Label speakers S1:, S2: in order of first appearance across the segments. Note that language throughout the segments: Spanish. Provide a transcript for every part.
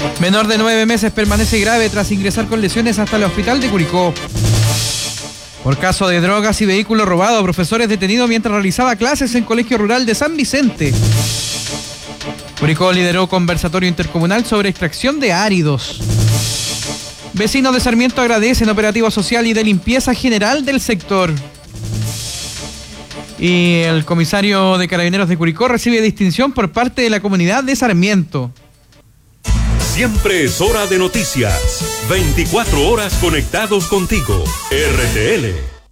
S1: Menor de 9 meses permanece grave tras ingresar con lesiones hasta el hospital de Curicó. Por caso de drogas y vehículo robado, profesores detenidos mientras realizaba clases en colegio rural de San Vicente. Curicó lideró conversatorio intercomunal sobre extracción de áridos. Vecinos de Sarmiento agradecen operativo social y de limpieza general del sector. Y el comisario de Carabineros de Curicó recibe distinción por parte de la comunidad de Sarmiento.
S2: Siempre es hora de noticias. 24 horas conectados contigo. RTL.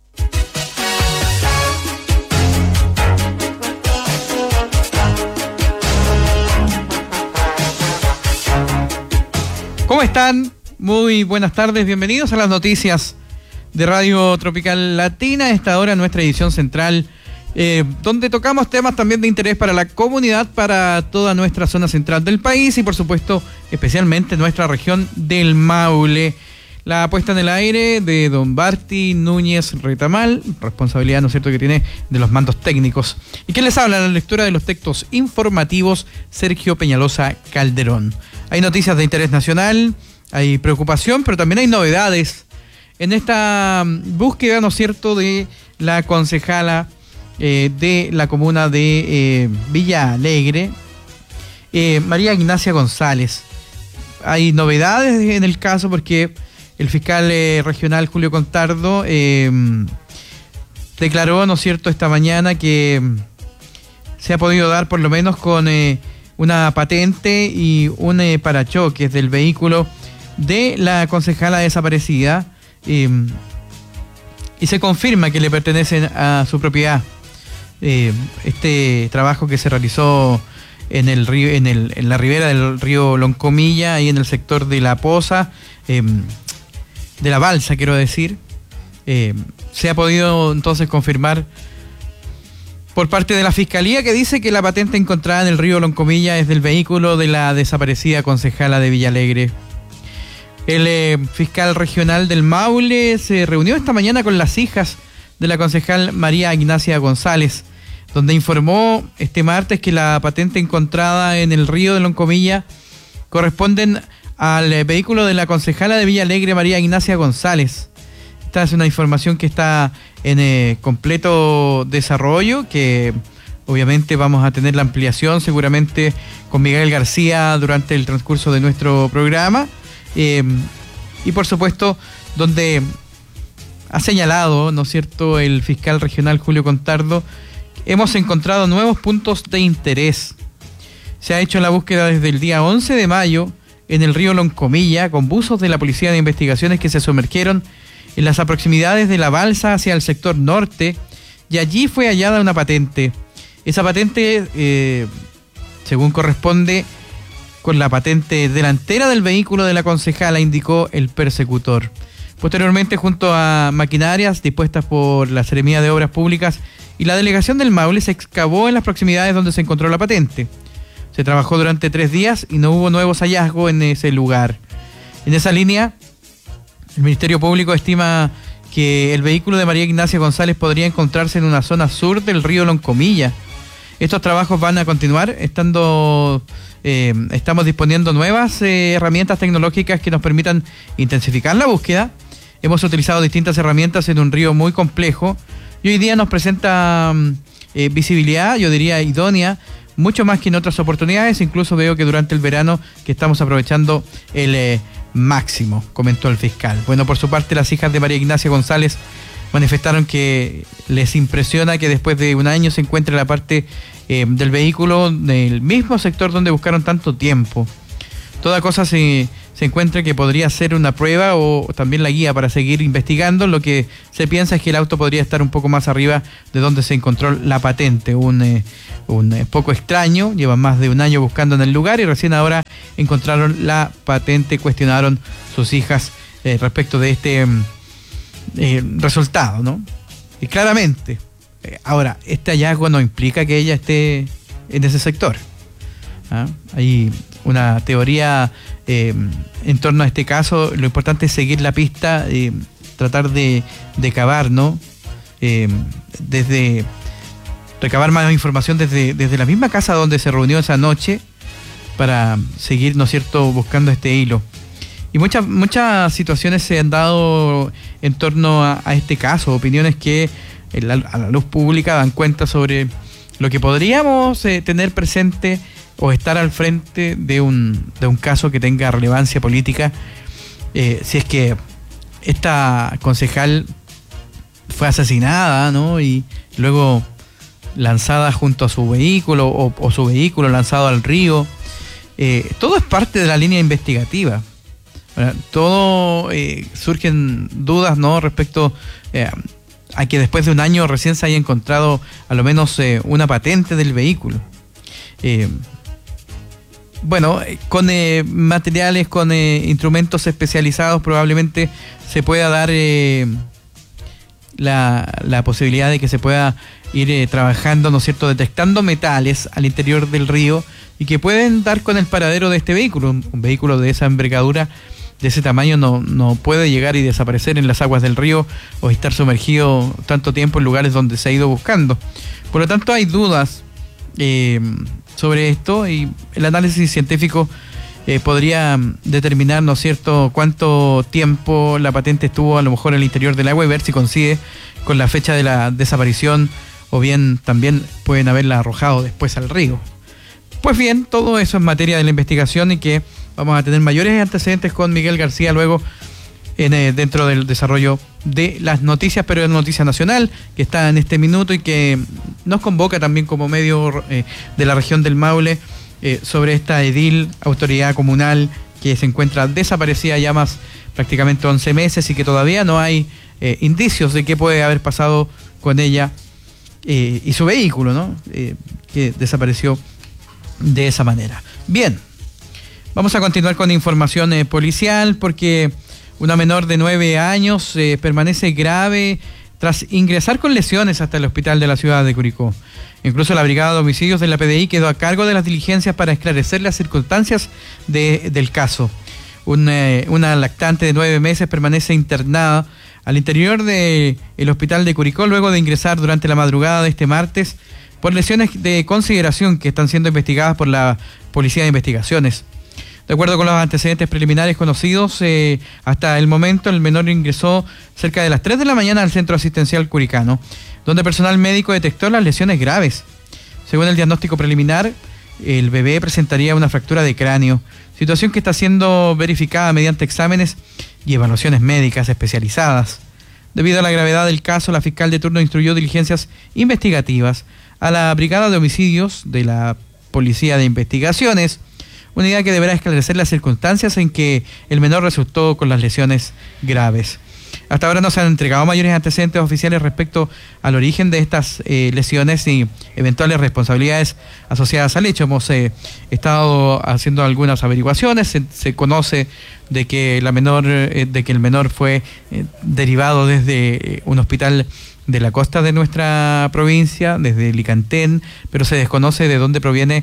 S1: ¿Cómo están? Muy buenas tardes, bienvenidos a las noticias de Radio Tropical Latina. A esta hora nuestra edición central, donde tocamos temas también de interés para la comunidad, para toda nuestra zona central del país y por supuesto especialmente nuestra región del Maule. La puesta en el aire de don Barty Núñez Retamal, responsabilidad, ¿no es cierto?, que tiene de los mandos técnicos. ¿Y quién les habla? La lectura de los textos informativos, Sergio Peñalosa Calderón. Hay noticias de interés nacional, hay preocupación, pero también hay novedades en esta búsqueda, ¿no es cierto?, de la concejala de la comuna de Villa Alegre, María Ignacia González. Hay novedades en el caso porque el fiscal regional Julio Contardo declaró, ¿no es cierto?, esta mañana que se ha podido dar por lo menos con una patente y un parachoques del vehículo de la concejala desaparecida y se confirma que le pertenecen a su propiedad. Este trabajo que se realizó en el río, en la ribera del río Loncomilla, ahí en el sector de La Poza, de la balsa, quiero decir, se ha podido entonces confirmar por parte de la Fiscalía, que dice que la patente encontrada en el río Loncomilla es del vehículo de la desaparecida concejala de Villa Alegre. El fiscal regional del Maule se reunió esta mañana con las hijas de la concejal María Ignacia González, donde informó este martes que la patente encontrada en el río de Loncomilla corresponden al vehículo de la concejala de Villa Alegre, María Ignacia González. Esta es una información que está en completo desarrollo, que obviamente vamos a tener la ampliación seguramente con Miguel García durante el transcurso de nuestro programa. Y por supuesto, donde ha señalado, ¿no es cierto?, el fiscal regional Julio Contardo, hemos encontrado nuevos puntos de interés. Se ha hecho la búsqueda desde el día 11 de mayo en el río Loncomilla con buzos de la Policía de Investigaciones que se sumergieron en las proximidades de la balsa hacia el sector norte, y allí fue hallada una patente. Esa patente, según corresponde con la patente delantera del vehículo de la concejala, indicó el persecutor. Posteriormente, junto a maquinarias dispuestas por la Seremía de Obras Públicas y la Delegación del Maule, se excavó en las proximidades donde se encontró la patente. Se trabajó durante 3 días y no hubo nuevos hallazgos en ese lugar. En esa línea, el Ministerio Público estima que el vehículo de María Ignacia González podría encontrarse en una zona sur del río Loncomilla. Estos trabajos van a continuar, estamos disponiendo nuevas herramientas tecnológicas que nos permitan intensificar la búsqueda. Hemos utilizado distintas herramientas en un río muy complejo y hoy día nos presenta visibilidad, yo diría idónea, mucho más que en otras oportunidades. Incluso veo que durante el verano que estamos aprovechando el máximo, comentó el fiscal. Bueno, por su parte, las hijas de María Ignacia González manifestaron que les impresiona que después de un año se encuentre la parte del vehículo del mismo sector donde buscaron tanto tiempo. Toda cosa se encuentra que podría ser una prueba o también la guía para seguir investigando. Lo que se piensa es que el auto podría estar un poco más arriba de donde se encontró la patente. Un poco extraño, llevan más de un año buscando en el lugar y recién ahora encontraron la patente. Cuestionaron sus hijas respecto de este resultado, ¿no? Y claramente, ahora, este hallazgo no implica que ella esté en ese sector. Hay una teoría en torno a este caso. Lo importante es seguir la pista, tratar de cavar, ¿no? Recabar más información desde la misma casa donde se reunió esa noche para seguir, ¿no es cierto?, buscando este hilo. Y muchas situaciones se han dado en torno a este caso, opiniones que a la luz pública dan cuenta sobre lo que podríamos tener presente o estar al frente de un caso que tenga relevancia política, si es que esta concejal fue asesinada, ¿no?, y luego lanzada junto a su vehículo o su vehículo lanzado al río. Todo es parte de la línea investigativa. Todo surgen dudas, ¿no?, respecto a que después de un año recién se haya encontrado a lo menos una patente del vehículo. Bueno, con materiales, con instrumentos especializados probablemente se pueda dar la posibilidad de que se pueda ir trabajando, ¿no es cierto?, detectando metales al interior del río y que pueden dar con el paradero de este vehículo. Un vehículo de esa envergadura, de ese tamaño, no puede llegar y desaparecer en las aguas del río o estar sumergido tanto tiempo en lugares donde se ha ido buscando. Por lo tanto, hay dudas sobre esto, y el análisis científico podría determinar, ¿no es cierto?, cuánto tiempo la patente estuvo a lo mejor en el interior del agua y ver si coincide con la fecha de la desaparición, o bien también pueden haberla arrojado después al río. Pues bien, todo eso es materia de la investigación y que vamos a tener mayores antecedentes con Miguel García luego dentro del desarrollo de las noticias, pero es noticia nacional que está en este minuto y que nos convoca también como medio de la región del Maule sobre esta edil, autoridad comunal, que se encuentra desaparecida ya más prácticamente 11 meses y que todavía no hay indicios de qué puede haber pasado con ella y su vehículo, ¿no?, que desapareció de esa manera. Bien, vamos a continuar con información policial, porque una menor de 9 años permanece grave tras ingresar con lesiones hasta el hospital de la ciudad de Curicó. Incluso la Brigada de Homicidios de la PDI quedó a cargo de las diligencias para esclarecer las circunstancias del caso. Una lactante de 9 meses permanece internada al interior del hospital de Curicó luego de ingresar durante la madrugada de este martes por lesiones de consideración que están siendo investigadas por la Policía de Investigaciones. De acuerdo con los antecedentes preliminares conocidos, hasta el momento el menor ingresó cerca de las 3 de la mañana al Centro Asistencial Curicano, donde personal médico detectó las lesiones graves. Según el diagnóstico preliminar, el bebé presentaría una fractura de cráneo, situación que está siendo verificada mediante exámenes y evaluaciones médicas especializadas. Debido a la gravedad del caso, la fiscal de turno instruyó diligencias investigativas a la Brigada de Homicidios de la Policía de Investigaciones, unidad que deberá esclarecer las circunstancias en que el menor resultó con las lesiones graves. Hasta ahora no se han entregado mayores antecedentes oficiales respecto al origen de estas lesiones y eventuales responsabilidades asociadas al hecho. Hemos estado haciendo algunas averiguaciones. Se conoce de que el menor fue derivado desde un hospital de la costa de nuestra provincia, desde Licantén, pero se desconoce de dónde proviene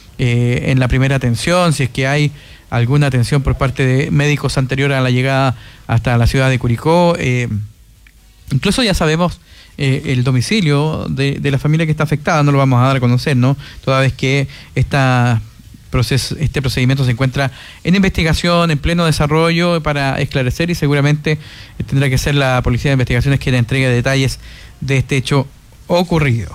S1: en la primera atención, si es que hay alguna atención por parte de médicos anterior a la llegada hasta la ciudad de Curicó. Incluso ya sabemos el domicilio de la familia que está afectada, no lo vamos a dar a conocer, ¿no?, toda vez que este procedimiento se encuentra en investigación, en pleno desarrollo para esclarecer, y seguramente tendrá que ser la Policía de Investigaciones quien entregue detalles de este hecho ocurrido.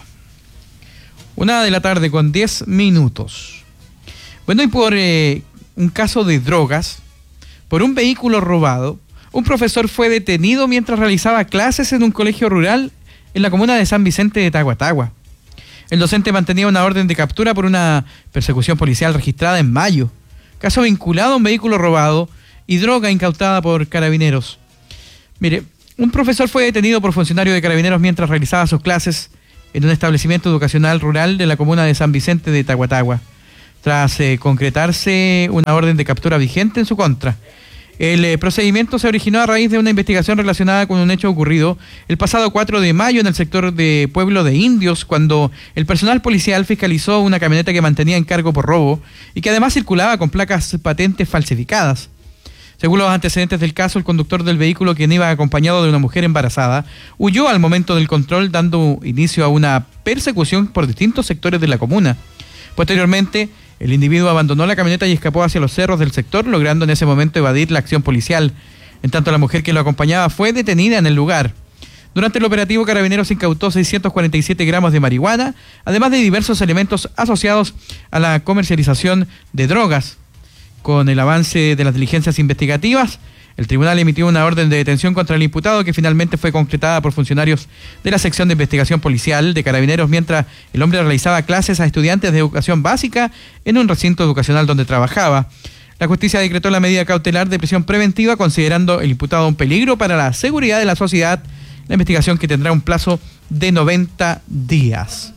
S1: 1:10 p.m. con 10 minutos. Bueno, y por un caso de drogas, por un vehículo robado, un profesor fue detenido mientras realizaba clases en un colegio rural en la comuna de San Vicente de Tahuatahua. El docente mantenía una orden de captura por una persecución policial registrada en mayo, caso vinculado a un vehículo robado y droga incautada por carabineros. Mire, un profesor fue detenido por funcionario de carabineros mientras realizaba sus clases en un establecimiento educacional rural de la comuna de San Vicente de Tahuatahua, tras concretarse una orden de captura vigente en su contra. El procedimiento se originó a raíz de una investigación relacionada con un hecho ocurrido el pasado 4 de mayo en el sector de Pueblo de Indios, cuando el personal policial fiscalizó una camioneta que mantenía en cargo por robo y que además circulaba con placas patentes falsificadas. Según los antecedentes del caso, el conductor del vehículo, quien iba acompañado de una mujer embarazada, huyó al momento del control, dando inicio a una persecución por distintos sectores de la comuna. Posteriormente, El individuo abandonó la camioneta y escapó hacia los cerros del sector, logrando en ese momento evadir la acción policial. En tanto, la mujer que lo acompañaba fue detenida en el lugar. Durante el operativo, Carabineros incautó 647 gramos de marihuana, además de diversos elementos asociados a la comercialización de drogas. Con el avance de las diligencias investigativas, el tribunal emitió una orden de detención contra el imputado que finalmente fue concretada por funcionarios de la sección de investigación policial de Carabineros mientras el hombre realizaba clases a estudiantes de educación básica en un recinto educacional donde trabajaba. La justicia decretó la medida cautelar de prisión preventiva considerando el imputado un peligro para la seguridad de la sociedad. La investigación que tendrá un plazo de 90 días.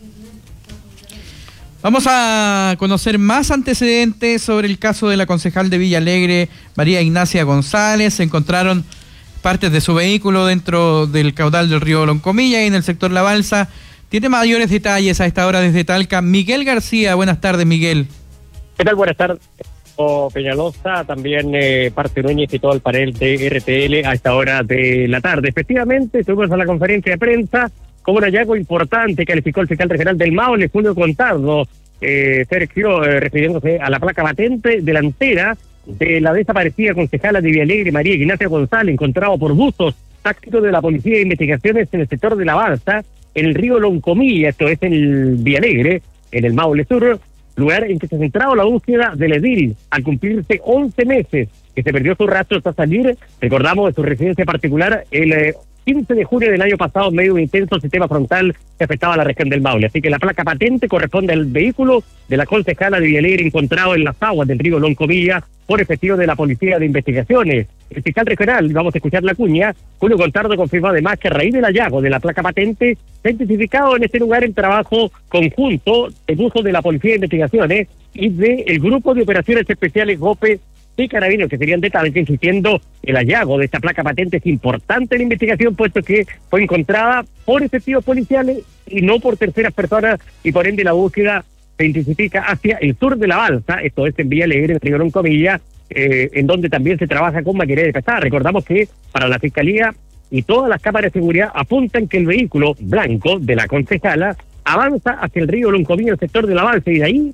S1: Vamos a conocer más antecedentes sobre el caso de la concejal de Villa Alegre, María Ignacia González. Se encontraron partes de su vehículo dentro del caudal del río Loncomilla y en el sector La Balsa. Tiene mayores detalles a esta hora desde Talca. Miguel García, buenas tardes, Miguel.
S3: ¿Qué tal? Buenas tardes. Peñalosa, también Parte Núñez y todo el panel de RTL a esta hora de la tarde. Efectivamente, estuvimos a la conferencia de prensa con un hallazgo importante, calificó el fiscal regional del Maule, Julio Contardo, Sergio, refiriéndose a la placa patente delantera de la desaparecida concejala de Villa Alegre, María Ignacia González, encontrado por buzos tácticos de la Policía de Investigaciones en el sector de La Balsa, en el río Loncomilla, esto es en el Villa Alegre, en el Maule Sur, lugar en que se ha centrado la búsqueda del edil, al cumplirse 11 meses que se perdió su rastro hasta salir, recordamos, de su residencia particular, el 15 de junio del año pasado, en medio de un intenso sistema frontal que afectaba a la región del Maule. Así que la placa patente corresponde al vehículo de la concejala de Villa Alegre encontrado en las aguas del río Loncomilla por efectivo de la Policía de Investigaciones. El fiscal regional, vamos a escuchar la cuña, Julio Contardo confirmó además que a raíz del hallazgo de la placa patente se ha intensificado en este lugar el trabajo conjunto en uso de la Policía de Investigaciones y del Grupo de Operaciones Especiales GOPE y Carabineros, que serían de Talca, insistiendo, el hallazgo de esta placa patente es importante en la investigación, puesto que fue encontrada por efectivos policiales y no por terceras personas, y por ende la búsqueda se intensifica hacia el sur de La Balsa, esto es en Villa Alegre, en río Loncomilla, en donde también se trabaja con maquinaria pesada. Recordamos que para la Fiscalía y todas las cámaras de seguridad apuntan que el vehículo blanco de la concejala avanza hacia el río Loncomilla, el sector de La Balsa, y de ahí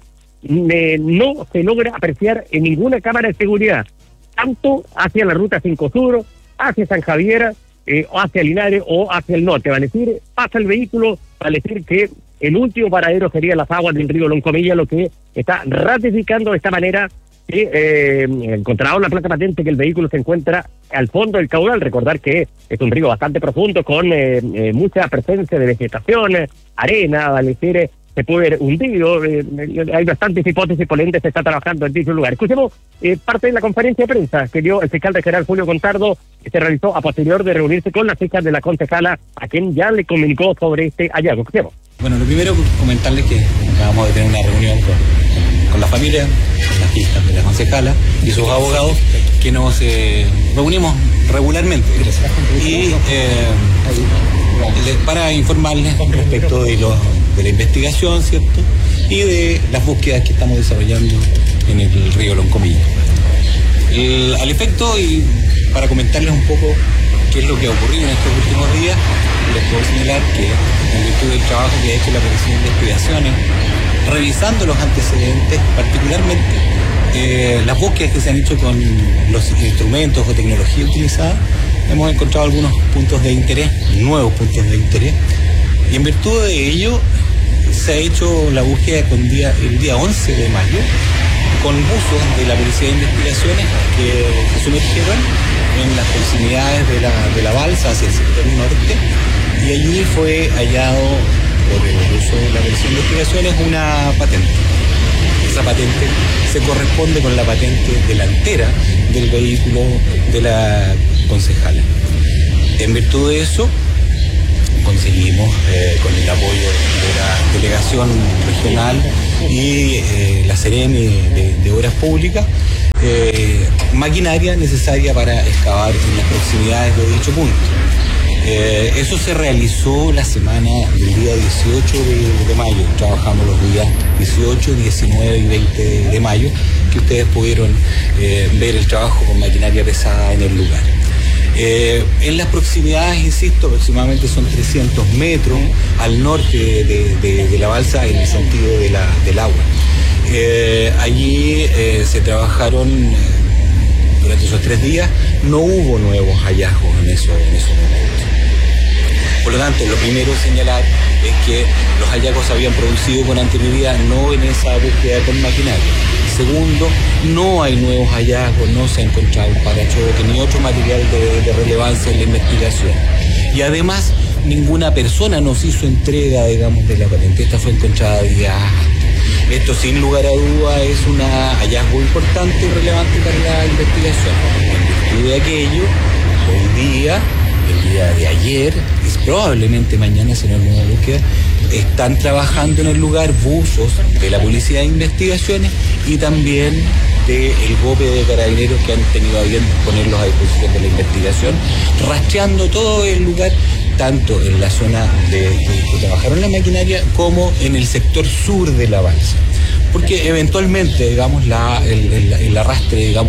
S3: no se logra apreciar en ninguna cámara de seguridad, tanto hacia la ruta 5 Sur, hacia San Javier, o hacia Linares o hacia el norte. Va a decir, pasa el vehículo, va a decir que el último paradero sería las aguas del río Loncomilla, lo que está ratificando de esta manera que encontraron la placa patente que el vehículo se encuentra al fondo del caudal. Recordar que es un río bastante profundo con mucha presencia de vegetación, arena, va a decir, se puede ver hundido, hay bastantes hipótesis por ende se está trabajando en dicho lugar. Escuchemos parte de la conferencia de prensa que dio el fiscal regional Julio Contardo, que se realizó a posterior de reunirse con las hijas de la concejala, a quien ya le comunicó sobre este hallazgo. Escuchemos.
S4: Bueno, lo primero, comentarles que acabamos de tener una reunión con la familia, con las hijas de la concejala y sus abogados, que nos reunimos regularmente y para informarles respecto de la investigación, ¿cierto? Y de las búsquedas que estamos desarrollando en el río Loncomilla. Al efecto, y para comentarles un poco qué es lo que ha ocurrido en estos últimos días, les puedo señalar que en virtud del trabajo que ha hecho la Policía de Investigaciones, revisando los antecedentes, particularmente las búsquedas que se han hecho con los instrumentos o tecnología utilizada, hemos encontrado algunos puntos de interés, nuevos puntos de interés, y en virtud de ello se ha hecho la búsqueda el día 11 de mayo con buzos de la Policía de Investigaciones que se sumergieron en las proximidades de la balsa hacia el sector norte, y allí fue hallado por el uso de la Policía de Investigaciones una patente. Esa patente se corresponde con la patente delantera del vehículo de la concejala. En virtud de eso, conseguimos, con el apoyo de la delegación regional y la Seremi de Obras Públicas, maquinaria necesaria para excavar en las proximidades de dicho punto. Eso se realizó la semana del día 18 de mayo. Trabajamos los días 18, 19 y 20 de mayo, que ustedes pudieron ver el trabajo con maquinaria pesada en el lugar. En las proximidades, insisto, aproximadamente son 300 metros al norte de la balsa en el sentido del agua. Allí se trabajaron durante esos 3 días, no hubo nuevos hallazgos en esos momentos. Por lo tanto, lo primero a señalar es que los hallazgos se habían producido con anterioridad, no en esa búsqueda con maquinaria. Segundo, no hay nuevos hallazgos, no se ha encontrado un parachoque ni otro material de relevancia en la investigación. Y además, ninguna persona nos hizo entrega, digamos, de la patente. Esta fue encontrada días antes. Esto, sin lugar a duda, es un hallazgo importante y relevante para la investigación. En virtud de aquello, hoy día, el día de ayer, y probablemente mañana será una nueva búsqueda, están trabajando en el lugar buzos de la Policía de Investigaciones y también del GOPE de Carabineros, que han tenido a bien ponerlos a disposición de la investigación, rastreando todo el lugar, tanto en la zona que trabajaron la maquinaria como en el sector sur de la balsa. Porque eventualmente, digamos, el arrastre, digamos,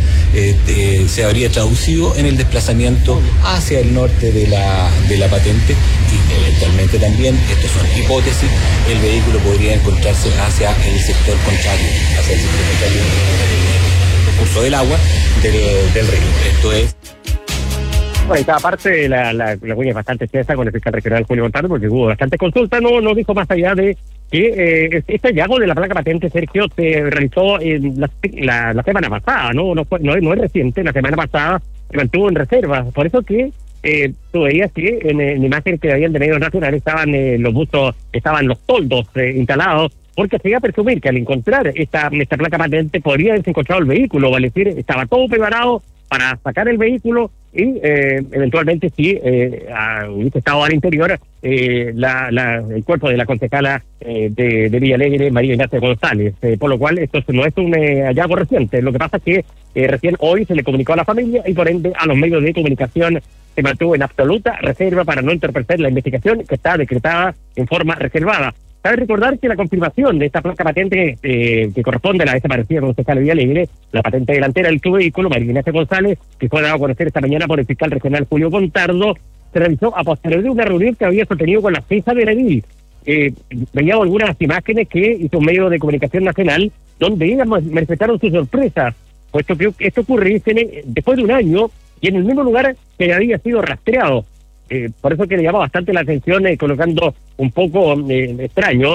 S4: se habría traducido en el desplazamiento hacia el norte de la patente, y eventualmente también, estas son hipótesis, el vehículo podría encontrarse hacia el sector contrario, hacia el sector contrario del curso del agua del río. Esto es.
S3: Bueno, esta parte la cuña es bastante extensa con el fiscal regional Julio Gontardo, porque hubo bastante consulta, no dijo más allá de que este hallazgo de la placa patente, Sergio, se realizó la semana pasada, no es reciente, la semana pasada se mantuvo en reserva, por eso que tú veías que en imágenes que habían de medios nacionales estaban los buzos, estaban los toldos instalados, porque se iba a presumir que al encontrar esta placa patente podría haberse encontrado el vehículo, vale decir, estaba todo preparado para sacar el vehículo y eventualmente si hubiese estado al interior el cuerpo de la concejala de Villa Alegre, María Ignacia González, por lo cual esto no es un hallazgo reciente. Lo que pasa es que recién hoy se le comunicó a la familia y por ende a los medios de comunicación se mantuvo en absoluta reserva para no entorpecer la investigación, que está decretada en forma reservada. Cabe recordar que la confirmación de esta placa patente que corresponde a la desaparecida concejala de Villa Alegre, la patente delantera del su vehículo, María Ignacia González, que fue dado a conocer esta mañana por el fiscal regional Julio Gontardo, se realizó a posteriori de una reunión que había sostenido con la FESA de la edil. Veíamos algunas imágenes que hizo un medio de comunicación nacional, donde ellas manifestaron su sorpresa, puesto que esto ocurre después de un año y en el mismo lugar que había sido rastreado. Por eso que le llama bastante la atención, colocando un poco extraño,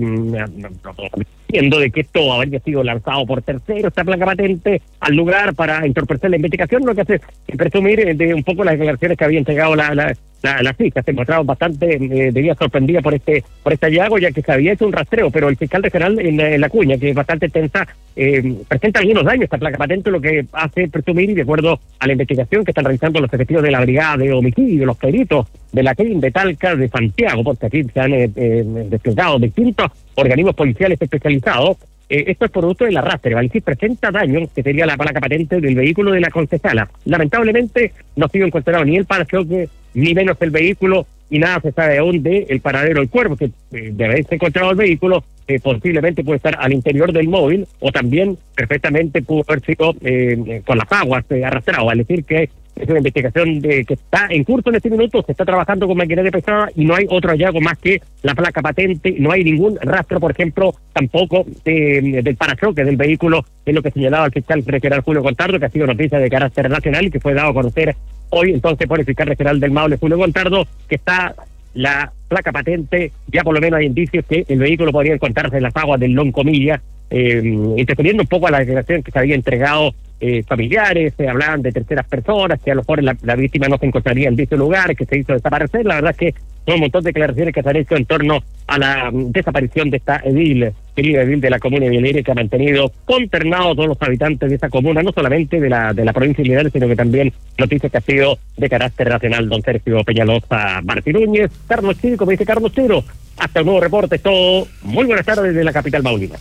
S3: diciendo de que esto habría sido lanzado por terceros, esta placa patente, al lugar para entorpecer la investigación, lo que hace es presumir de un poco las declaraciones que había entregado la FICA. Se mostraron bastante, debía sorprendida por este hallazgo, ya que se había hecho un rastreo, pero el fiscal regional en la cuña, que es bastante tensa, presenta algunos daños esta placa patente, lo que hace presumir, y de acuerdo a la investigación que están realizando los efectivos de la Brigada de Homicidio, los peritos de la CRIM de Talca, de Santiago, porque aquí se han desplegado distintos organismos policiales especializados. Esto es producto del arrastre, ¿vale? Sí, presenta daños, que sería la placa patente del vehículo de la concejala. Lamentablemente no ha sido encontrado ni el parachoque, ni menos el vehículo, y nada se sabe aún del paradero del cuerpo, que de haberse encontrado el vehículo, posiblemente puede estar al interior del móvil, o también perfectamente pudo haber sido con las aguas arrastrado, es decir, que es una investigación que está en curso en este minuto, se está trabajando con maquinaria pesada y no hay otro hallazgo más que la placa patente, no hay ningún rastro, por ejemplo, tampoco del parachoque del vehículo, es lo que señalaba el fiscal regional Julio Gontardo, que ha sido noticia de carácter nacional y que fue dado a conocer hoy entonces por el fiscal regional del Maule, Julio Gontardo, que está la placa patente, ya por lo menos hay indicios que el vehículo podría encontrarse en las aguas del Loncomilla, interfiriendo un poco a la declaración que se había entregado familiares, se hablaban de terceras personas, que a lo mejor la víctima no se encontraría en dicho lugar, que se hizo desaparecer. La verdad es que son un montón de declaraciones que se han hecho en torno a la desaparición de esta querida edil de la comuna de Villa Alegre, que ha mantenido consternados a todos los habitantes de esa comuna, no solamente de la provincia de Linares, sino que también noticias que ha sido de carácter nacional. Don Sergio Peñalosa Martín Núñez, Carlos Chiro, como dice Carlos Chiro, hasta el nuevo reporte, todo. Muy buenas tardes desde la capital maulina.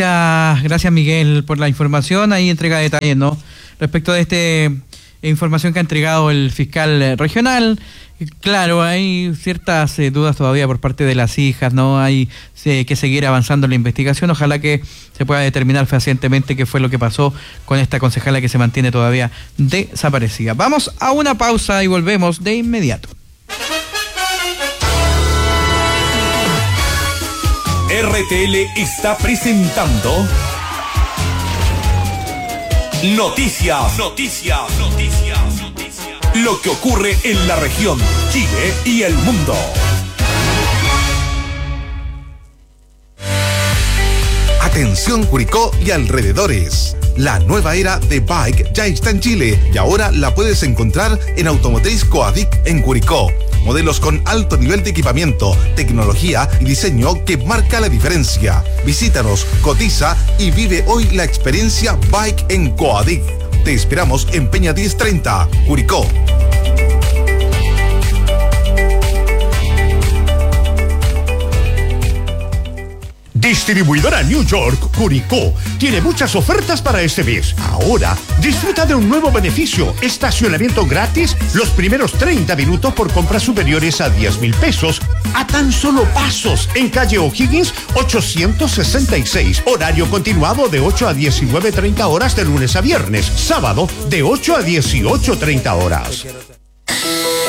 S1: Gracias Miguel por la información, ahí entrega detalles, ¿no? Respecto de esta información que ha entregado el fiscal regional. Claro, hay ciertas dudas todavía por parte de las hijas, ¿no? Hay que seguir avanzando en la investigación. Ojalá que se pueda determinar fehacientemente qué fue lo que pasó con esta concejala que se mantiene todavía desaparecida. Vamos a una pausa y volvemos de inmediato.
S2: RTL está presentando Noticias. Lo que ocurre en la región, Chile y el mundo.
S5: Atención Curicó y alrededores. La nueva era de Bike ya está en Chile y ahora la puedes encontrar en Automotriz Coadic en Curicó. Modelos con alto nivel de equipamiento, tecnología y diseño que marca la diferencia. Visítanos, cotiza y vive hoy la experiencia Bike en Coadic. Te esperamos en Peña 1030, Curicó.
S6: Distribuidora New York, Curicó, tiene muchas ofertas para este mes. Ahora, disfruta de un nuevo beneficio: estacionamiento gratis los primeros 30 minutos por compras superiores a 10,000 pesos, a tan solo pasos, en calle O'Higgins 866. Horario continuado de 8 a 19:30 horas de lunes a viernes. Sábado de 8 a 18:30 horas.